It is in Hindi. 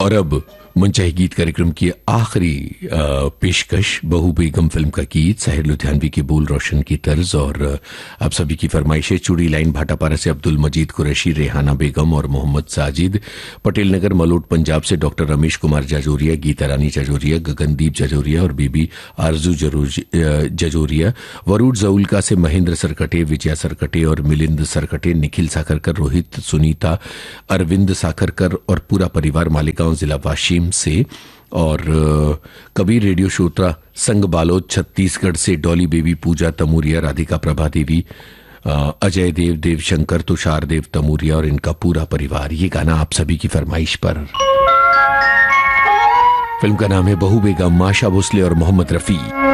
और अब मनचाही गीत कार्यक्रम की आखिरी पेशकश, बहू बेगम फिल्म का गीत, साहिर लुधियानवी के बोल, रोशन की तर्ज और आप सभी की फरमाइशें। चूड़ी लाइन भाटापारा से अब्दुल मजीद कुरैशी, रेहाना बेगम और मोहम्मद साजिद। पटेल नगर मलोट पंजाब से डॉक्टर रमेश कुमार जाजोरिया, गीता रानी जाजोरिया, गगनदीप जाजोरिया और बीबी आरजू जाजोरिया। वरूड जऊलका से महेंद्र सरकटे, विजया सरकटे और मिलिंद सरकटे। निखिल साखरकर, रोहित, सुनीता, अरविंद साखरकर और पूरा परिवार मालेगांव जिला वाशिम से। और कबीर रेडियो श्रोता संघ बालोद छत्तीसगढ़ से डॉली बेबी, पूजा तमूरिया, राधिका प्रभा देवी, अजय देव, देव शंकर, तुषार देव तमूरिया और इनका पूरा परिवार। ये गाना आप सभी की फरमाइश पर। फिल्म का नाम है बहू बेगम, माशा भोसले और मोहम्मद रफी।